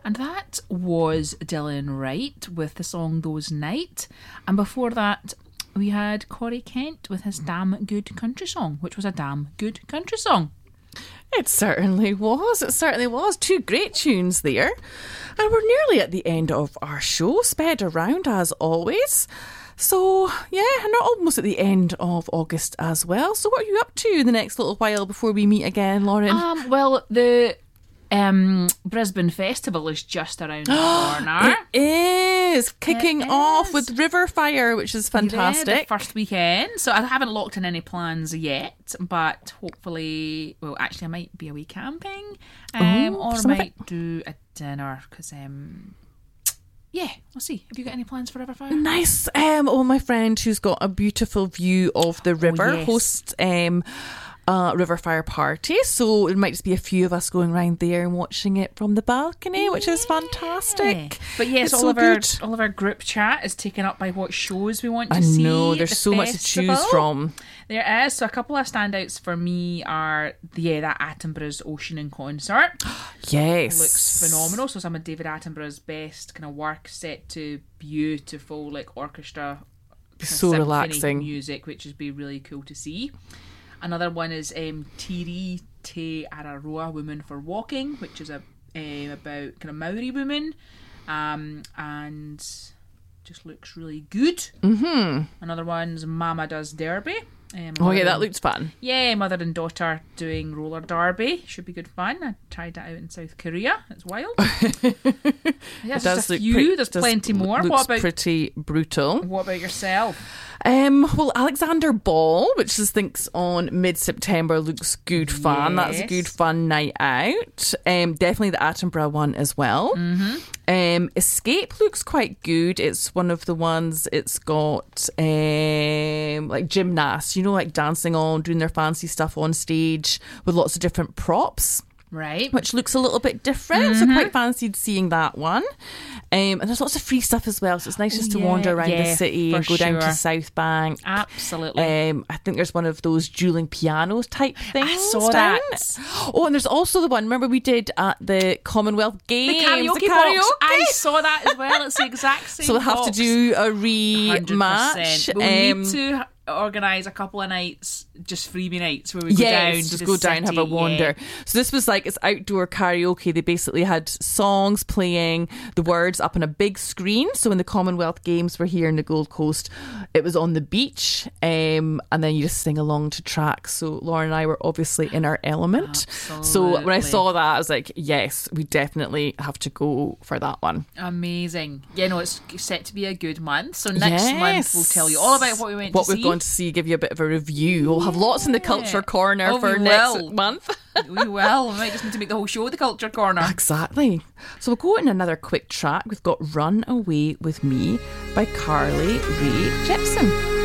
And that was Dylan Wright with the song Those Night. And before that, we had Corey Kent with his Damn Good Country Song, which was a damn good country song. It certainly was. It certainly was. Two great tunes there. And we're nearly at the end of our show, sped around as always. So, yeah, and we're almost at the end of August as well. So what are you up to in the next little while before we meet again, Lauren? Well, the Brisbane Festival is just around the corner. It is kicking off with River Fire, which is fantastic. Yeah, the first weekend. So I haven't locked in any plans yet, but hopefully, well, actually, I might be away camping, or I might do a dinner because. Yeah, we'll see. Have you got any plans for River Fire? Nice. My friend who's got a beautiful view of the river hosts River Fire party, so it might just be a few of us going around there and watching it from the balcony, which is fantastic. But yes, all of our group chat is taken up by what shows we want to see. I know, there's so much to choose from. There is. So a couple of standouts for me are that Attenborough's Ocean in concert. Yes, looks phenomenal. So some of David Attenborough's best kind of work set to beautiful like orchestra, so relaxing music, which would be really cool to see. Another one is Tiri Te Araroa, Women for Walking, which is about kind of Maori women, and just looks really good. Mm-hmm. Another one's Mama Does Derby. That looks fun. Yeah, mother and daughter doing roller derby. Should be good fun. I tried that out in South Korea. It's wild. It does look There's plenty more. Looks pretty brutal. What about yourself? Well, Alexander Ball, which I think's on mid-September, looks good fun. Yes. That's a good fun night out. Definitely the Attenborough one as well. Mm-hmm. Escape looks quite good. It's one of the ones. It's got like gymnasts, like dancing on, doing their fancy stuff on stage with lots of different props. Right. Which looks a little bit different. So quite fancied seeing that one. And there's lots of free stuff as well. So it's nice just to wander around the city and go down to South Bank. Absolutely. I think there's one of those dueling pianos type things. I saw that. Oh, and there's also the one, remember we did at the Commonwealth Games? The karaoke box. I saw that as well. It's the exact same So we'll have to do a rematch. But we need to organise a couple of nights, just freebie nights where we go down to the city, and have a wander. So this was like, it's outdoor karaoke. They basically had songs playing, the words up on a big screen. So when the Commonwealth Games were here in the Gold Coast, it was on the beach, and then you just sing along to tracks. So Lauren and I were obviously in our element. Absolutely. So when I saw that, I was like, yes, we definitely have to go for that one. Amazing. Yeah, no, it's set to be a good month. So next month we'll tell you all about what we went to see. We've gone to see, give you a bit of a review. We'll have lots in the Culture Corner for next month. We will. We might just need to make the whole show the Culture Corner. Exactly. So we'll go in another quick track. We've got Run Away With Me by Carly Rae Jepsen.